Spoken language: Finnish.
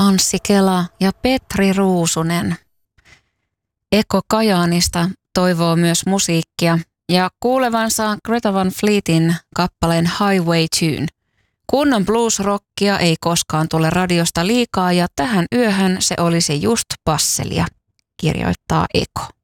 Anssi Kela ja Petri Ruusunen. Eko Kajaanista toivoo myös musiikkia ja kuulevansa Greta Van Fleetin kappaleen Highway Tune. Kunnon blues-rockia ei koskaan tule radiosta liikaa ja tähän yöhön se olisi just passelia, kirjoittaa Eko.